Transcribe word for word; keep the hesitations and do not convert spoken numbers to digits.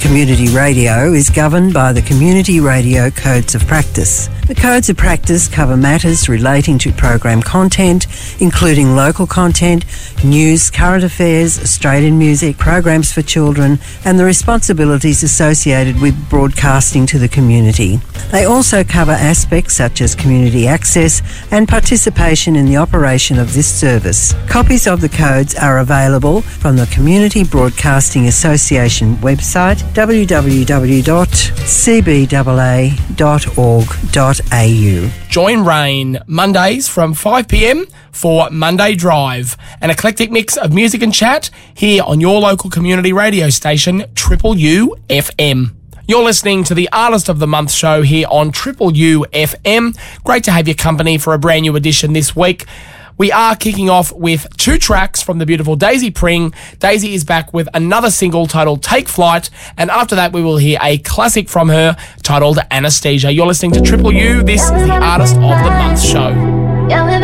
Community Radio is governed by the Community Radio Codes of Practice. The Codes of Practice cover matters relating to program content, including local content, news, current affairs, Australian music, programs for children, and the responsibilities associated with broadcasting to the community. They also cover aspects such as community access and participation in the operation of this service. Copies of the codes are available from the Community Broadcasting Association website, w w w dot c b a a dot org dot a u. Join Rain Mondays from five p m for Monday Drive, an eclectic mix of music and chat here on your local community radio station, Triple U F M. You're listening to the Artist of the Month show here on Triple U F M. Great to have your company for a brand new edition this week. We are kicking off with two tracks from the beautiful Daisy Pring. Daisy is back with another single titled Take Flight, and after that we will hear a classic from her titled Anesthesia. You're listening to Triple U. This is the Artist of the Month show.